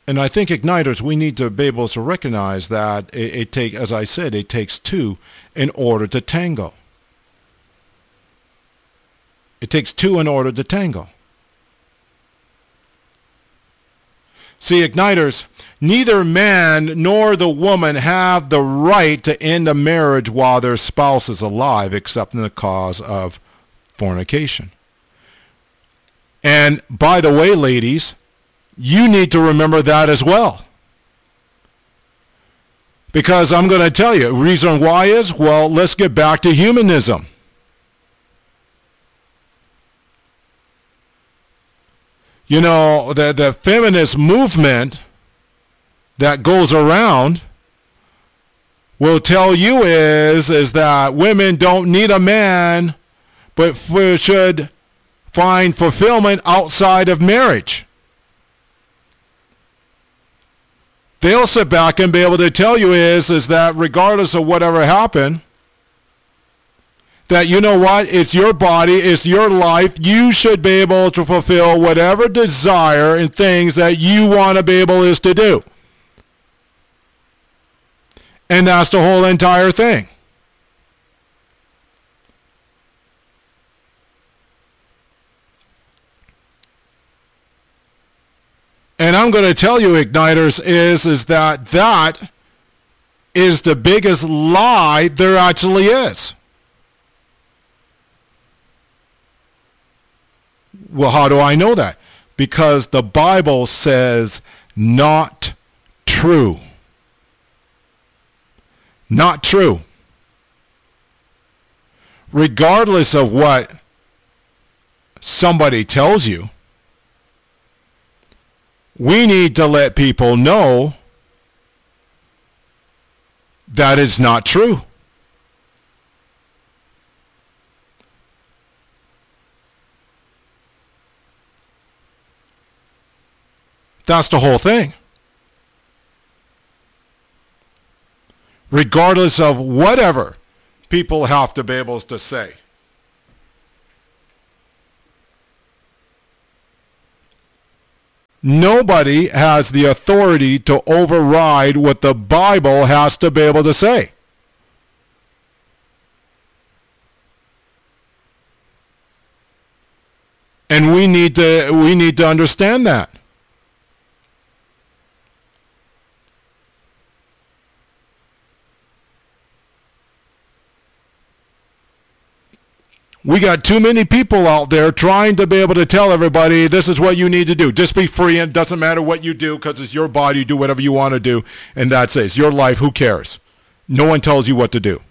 And I think igniters, we need to be able to recognize that as I said, it takes two in order to tango. It takes two in order to tango. See, igniters, neither man nor the woman have the right to end a marriage while their spouse is alive, except in the cause of fornication. And by the way, ladies, you need to remember that as well. Because I'm going to tell you, the reason why is, well, let's get back to humanism. You know, the feminist movement that goes around will tell you is that women don't need a man, but should find fulfillment outside of marriage. They'll sit back and be able to tell you is that regardless of whatever happened, that you know what, it's your body, it's your life, you should be able to fulfill whatever desire and things that you want to be able is to do. And that's the whole entire thing. And I'm going to tell you, igniters, is that is the biggest lie there actually is. Well, how do I know that? Because the Bible says not true. Not true. Regardless of what somebody tells you, we need to let people know that it's not true. That's the whole thing. Regardless of whatever people have to be able to say. Nobody has the authority to override what the Bible has to be able to say. And we need to understand that. We got too many people out there trying to be able to tell everybody this is what you need to do. Just be free, and it doesn't matter what you do because it's your body. You do whatever you want to do, and that's it. It's your life. Who cares? No one tells you what to do.